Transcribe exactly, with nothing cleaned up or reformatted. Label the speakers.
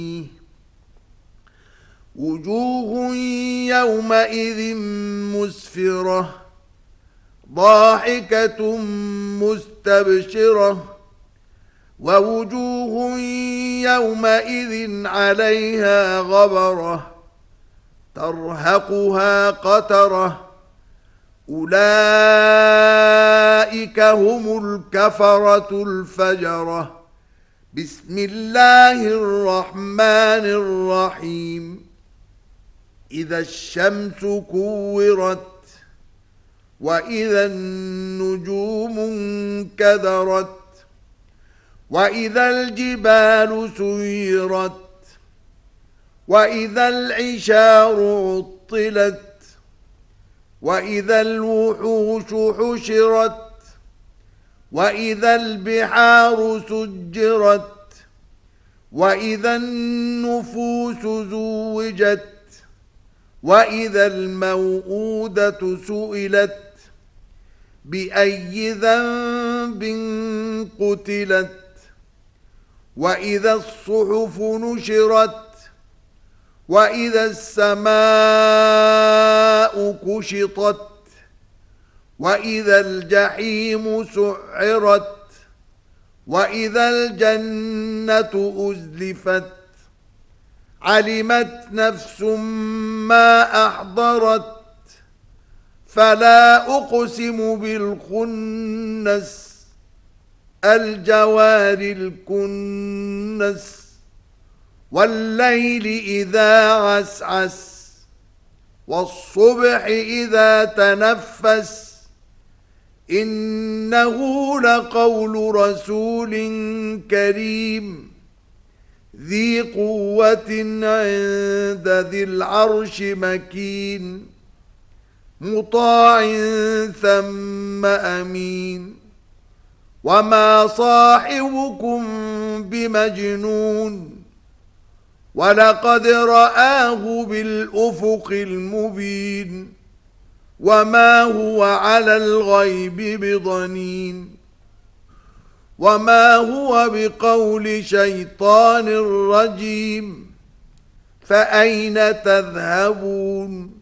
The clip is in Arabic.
Speaker 1: وجوه يومئذ مسفرة ضاحكة مستبشرة ووجوه يومئذ عليها غبرة ترهقها قترة أولئك هم الكفرة الفجرة. بسم الله الرحمن الرحيم. إذا الشمس كورت وإذا النجوم انكدرت وإذا الجبال سيرت وإذا العشار عطلت وإذا الوحوش حشرت وإذا البحار سجرت وإذا النفوس زوجت وإذا الموءودة سئلت بأي ذنب قتلت وإذا الصحف نشرت وإذا السماء كشطت وإذا الجحيم سعرت وإذا الجنة أزلفت علمت نفس ما أحضرت فلا أقسم بالخنس الجوار الكنس والليل إذا عسعس والصبح إذا تنفس إنه لقول رسول كريم ذي قوة عند ذي العرش مكين مطاع ثم أمين وما صاحبكم بمجنون ولقد رآه بالأفق المبين وما هو على الغيب بضنين وما هو بقول شيطان رجيم فأين تذهبون